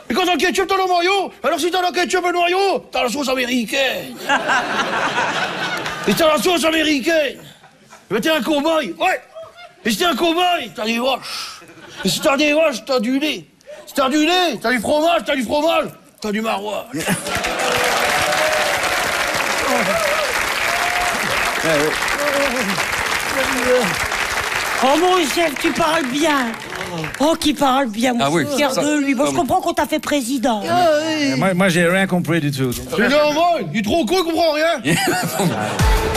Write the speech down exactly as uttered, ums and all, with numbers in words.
Et quand t'as le ketchup, t'as le maillot. Alors si t'as le ketchup et le maillot, t'as la sauce américaine. Et t'as la sauce américaine. Mais t'es un cow-boy, ouais. Et si t'es un cow-boy, t'as des vaches. Et si t'as des vaches, t'as du lait. Si t'as du lait, t'as du fromage, t'as du fromage, t'as du maroilles. Oh mon chef, tu parles bien. Oh, qui parle bien, mon Ah oui, fier ça- de lui. Bon, Ah je oui. comprends qu'on t'a fait président. Moi, moi j'ai rien compris du tout. C'est normal, il est trop con, il comprend rien.